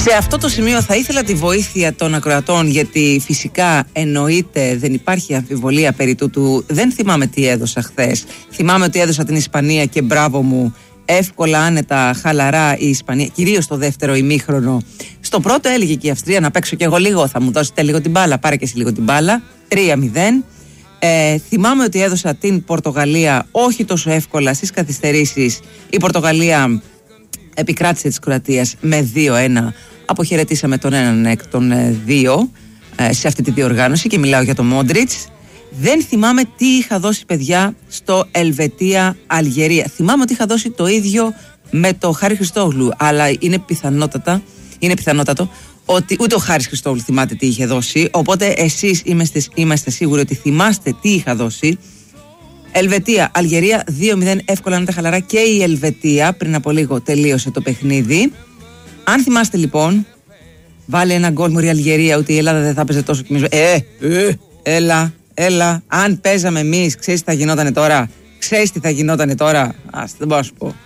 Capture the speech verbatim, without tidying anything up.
Σε αυτό το σημείο θα ήθελα τη βοήθεια των ακροατών, γιατί φυσικά εννοείται, δεν υπάρχει αμφιβολία περί τούτου. Δεν θυμάμαι τι έδωσα χθες. Θυμάμαι ότι έδωσα την Ισπανία και μπράβο μου, εύκολα, άνετα, χαλαρά η Ισπανία, κυρίως στο δεύτερο ημίχρονο. Στο πρώτο έλεγε και η Αυστρία να παίξω κι εγώ λίγο, θα μου δώσετε λίγο την μπάλα, πάρε και εσύ λίγο την μπάλα. τρία μηδέν. Ε, θυμάμαι ότι έδωσα την Πορτογαλία όχι τόσο εύκολα στις καθυστερήσεις. Η Πορτογαλία επικράτησε της Κροατίας με δύο ένα. Αποχαιρετήσαμε τον έναν εκ των δύο ε, σε αυτή τη διοργάνωση και μιλάω για τον Μόντριτς. Δεν θυμάμαι τι είχα δώσει, παιδιά, στο Ελβετία-Αλγερία. Θυμάμαι ότι είχα δώσει το ίδιο με το Χάρη Χριστόγλου, αλλά είναι πιθανότατα, είναι πιθανότατο ότι ούτε ο Χάρης Χριστόγλου θυμάται τι είχε δώσει. Οπότε εσείς είμαστε, είμαστε σίγουροι ότι θυμάστε τι είχα δώσει. Ελβετία, Αλγερία δύο μηδέν, εύκολα, άνετα, χαλαρά, και η Ελβετία πριν από λίγο τελείωσε το παιχνίδι. Αν θυμάστε λοιπόν, βάλε ένα γκολ μωρή Αλγερία, ότι η Ελλάδα δεν θα παίζει τόσο κι εμείς. Ε, ε, έλα, έλα, αν παίζαμε εμείς, ξέρεις τι θα γινότανε τώρα. Ξέρεις τι θα γινότανε τώρα. Ας, δεν μπορώ να σου πω.